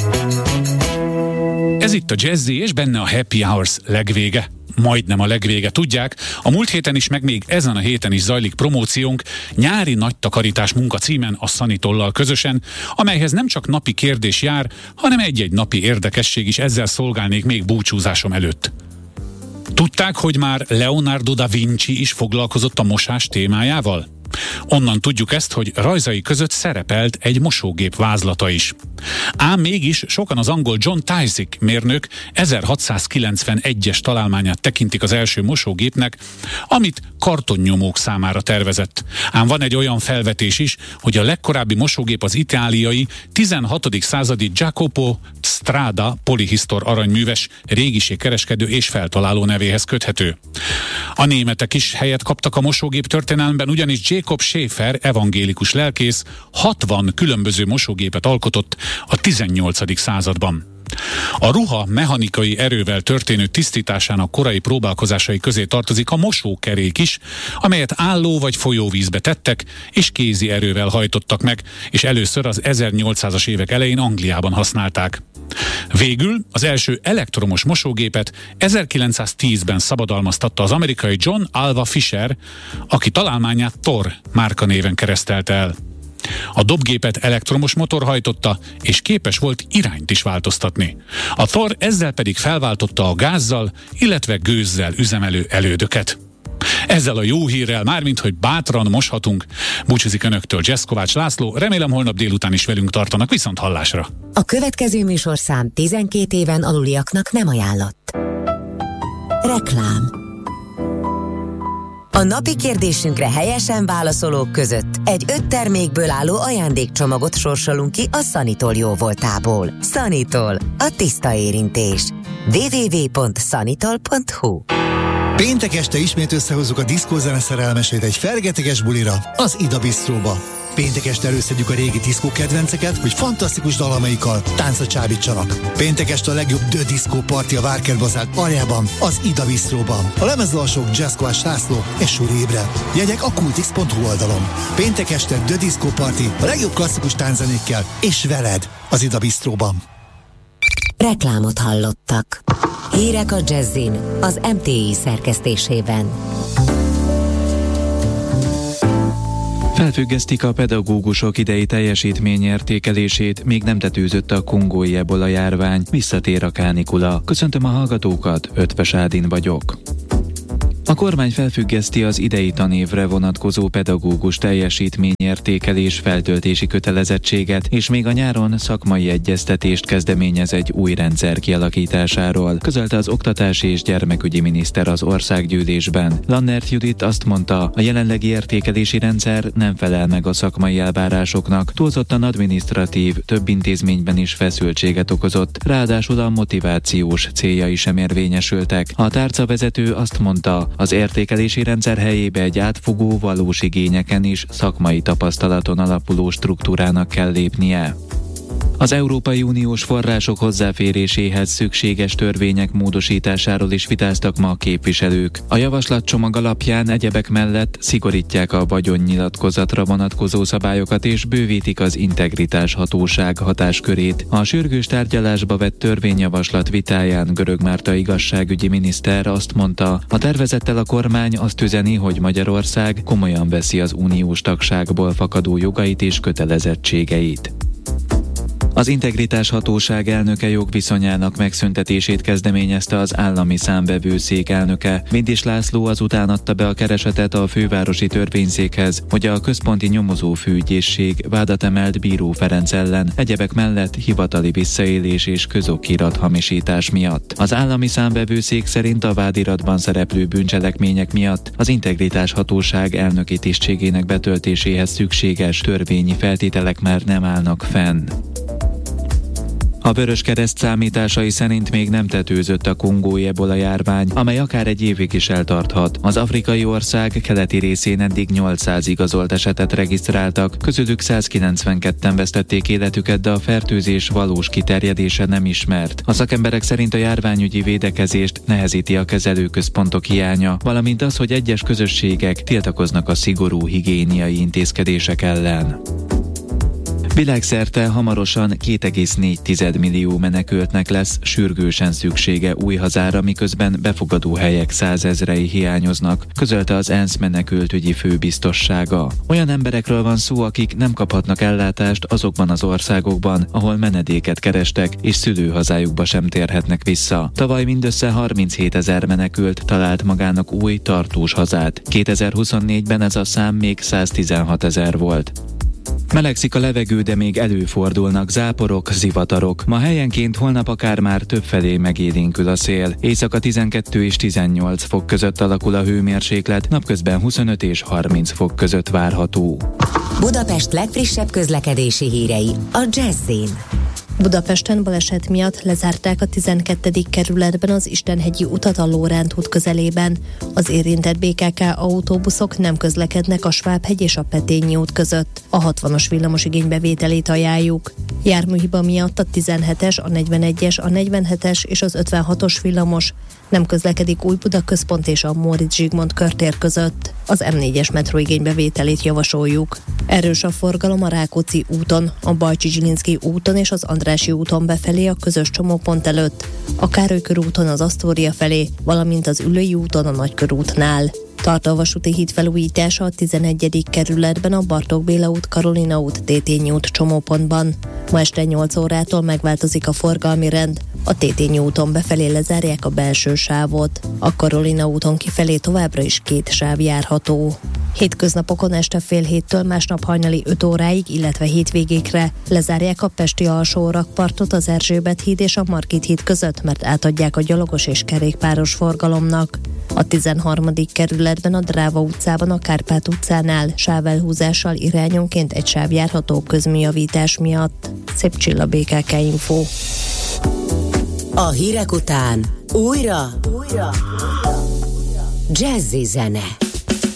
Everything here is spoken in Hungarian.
Ez itt a Jazzy, és benne a Happy Hours legvége. Majdnem a legvége, tudják. A múlt héten is, meg még ezen a héten is zajlik promóciónk nyári nagy takarítás munka címen a Sanitollal közösen, amelyhez nem csak napi kérdés jár, hanem egy-egy napi érdekesség is, ezzel szolgálnék még búcsúzásom előtt. Tudták, hogy már Leonardo da Vinci is foglalkozott a mosás témájával? Onnan tudjuk ezt, hogy rajzai között szerepelt egy mosógép vázlata is. Ám mégis sokan az angol John Tizek mérnök 1691-es találmányát tekintik az első mosógépnek, amit kartonnyomók számára tervezett. Ám van egy olyan felvetés is, hogy a legkorábbi mosógép az itáliai 16. századi Jacopo Strada polihisztor aranyműves, régiségkereskedő és feltaláló nevéhez köthető. A németek is helyet kaptak a mosógép történelemben, ugyanis Jacob Schäfer evangélikus lelkész 60 különböző mosógépet alkotott a 18. században. A ruha mechanikai erővel történő tisztításának korai próbálkozásai közé tartozik a mosókerék is, amelyet álló vagy folyóvízbe tettek, és kézi erővel hajtottak meg, és először az 1800-as évek elején Angliában használták. Végül az első elektromos mosógépet 1910-ben szabadalmaztatta az amerikai John Alva Fisher, aki találmányát Thor márkanéven keresztelte el. A dobgépet elektromos motor hajtotta, és képes volt irányt is változtatni. A Thor ezzel pedig felváltotta a gázzal, illetve gőzzel üzemelő elődöket. Ezzel a jó hírrel, mármint hogy bátran moshatunk, búcsúzik önöktől Jazz Kovács László, remélem holnap délután is velünk tartanak, viszont hallásra. A következő műsorszám 12 éven aluliaknak nem ajánlott. Reklám. A napi kérdésünkre helyesen válaszolók között egy 5 termékből álló ajándékcsomagot sorsolunk ki a Sanitol jóvoltából. Sanitol, a tiszta érintés. www.sanitol.hu. Péntek este ismét összehozzuk a diszkózene szerelmesét egy fergeteges bulira, az Ida Bistróba. Péntek este előszedjük a régi diszkó kedvenceket, hogy fantasztikus dalamaikkal táncra csábítsanak. Péntek este a legjobb The Disco Party a Várkertbazár aljában, az Ida Bistróban. A lemezalsók Jazz Kovács László és Suri Ébre. Jegyek a kultix.hu oldalon. Péntek este The Disco Party a legjobb klasszikus tánczenékkel és veled az Ida Bistróban. Reklámot hallottak. Hírek a Jazzin az MTI szerkesztésében. Felfüggesztik a pedagógusok idei teljesítményértékelését, még nem tetőzött a kongói ebola járvány, visszatér a kánikula. Köszöntöm a hallgatókat, Ötvös Ádin vagyok. A kormány felfüggeszti az idei tanévre vonatkozó pedagógus teljesítményértékelés feltöltési kötelezettséget, és még a nyáron szakmai egyeztetést kezdeményez egy új rendszer kialakításáról, közölte az oktatási és gyermekügyi miniszter az országgyűlésben. Lannert Judit azt mondta, a jelenlegi értékelési rendszer nem felel meg a szakmai elvárásoknak, túlzottan adminisztratív, több intézményben is feszültséget okozott, ráadásul a motivációs céljai sem érvényesültek. A tárcavezető azt mondta, az értékelési rendszer helyébe egy átfogó, valós igényeken is szakmai tapasztalaton alapuló struktúrának kell lépnie. Az Európai Uniós források hozzáféréséhez szükséges törvények módosításáról is vitáztak ma a képviselők. A javaslatcsomag alapján egyebek mellett szigorítják a vagyonnyilatkozatra vonatkozó szabályokat és bővítik az integritás hatóság hatáskörét. A sürgős tárgyalásba vett törvényjavaslat vitáján Görög Márta igazságügyi miniszter azt mondta, a tervezettel a kormány azt üzeni, hogy Magyarország komolyan veszi az uniós tagságból fakadó jogait és kötelezettségeit. Az Integritás Hatóság elnöke jogviszonyának megszüntetését kezdeményezte az állami számvevőszék elnöke. Vindis László azután adta be a keresetet a fővárosi törvényszékhez, hogy a központi nyomozó főügyészség vádat emelt Bíró Ferenc ellen, egyebek mellett hivatali visszaélés és közokirat hamisítás miatt. Az állami számvevőszék szerint a vádiratban szereplő bűncselekmények miatt az Integritás Hatóság elnöki tisztségének betöltéséhez szükséges törvényi feltételek már nem állnak fenn. A Vöröskereszt számításai szerint még nem tetőzött a kongói ebola járvány, amely akár egy évig is eltarthat. Az afrikai ország keleti részén eddig 800 igazolt esetet regisztráltak, közülük 192-en vesztették életüket, de a fertőzés valós kiterjedése nem ismert. A szakemberek szerint a járványügyi védekezést nehezíti a kezelőközpontok hiánya, valamint az, hogy egyes közösségek tiltakoznak a szigorú higiéniai intézkedések ellen. Világszerte hamarosan 2,4 millió menekültnek lesz sürgősen szüksége új hazára, miközben befogadó helyek 100 000-ei hiányoznak, közölte az ENSZ menekültügyi főbiztossága. Olyan emberekről van szó, akik nem kaphatnak ellátást azokban az országokban, ahol menedéket kerestek, és szülőhazájukba sem térhetnek vissza. Tavaly mindössze 37 000 menekült talált magának új tartós hazát. 2024-ben ez a szám még 116 000 volt. Melegszik a levegő, de még előfordulnak záporok, zivatarok. Ma helyenként, holnap akár már többfelé megélénkül a szél. Éjszaka 12 és 18 fok között alakul a hőmérséklet, napközben 25 és 30 fok között várható. Budapest legfrissebb közlekedési hírei a Jazz-in. Budapesten baleset miatt lezárták a 12. kerületben az Istenhegyi utat a Lóránt út közelében. Az érintett BKK autóbuszok nem közlekednek a Svábhegy és a Petényi út között. A 60-as villamos igénybevételét ajánljuk. Járműhiba miatt a 17-es, a 41-es, a 47-es és az 56-os villamos nem közlekedik Újbuda központ és a Móricz Zsigmond körtér között. Az M4-es metró igénybevételét javasoljuk. Erős a forgalom a Rákóczi úton, a Bajcsi-Zsilinszky úton és az Andrássy úton befelé a közös csomópont előtt, a Károly körúton az Asztória felé, valamint az Üllői úton a Nagykörútnál. Tart a vasúti híd felújítása a 11. kerületben a Bartók Béla út, Karolina út, Tétényi út csomópontban. Ma este 8 órától megváltozik a forgalmi rend. A Tétényi úton befelé lezárják a belső sávot. A Karolina úton kifelé továbbra is 2 sáv járható. Hétköznapokon este fél héttől másnap hajnali 5 óráig, illetve hétvégékre lezárják a pesti alsó rakpartot az Erzsébet híd és a Margit híd között, mert átadják a gyalogos és kerékpáros forgalomnak. A 13. kerületben a Dráva utcában a Kárpát utcánál sávelhúzással irányonként egy sáv járható közműjavítás miatt. Szép Csilla, BKK Info. A hírek után újra Jazzy zene.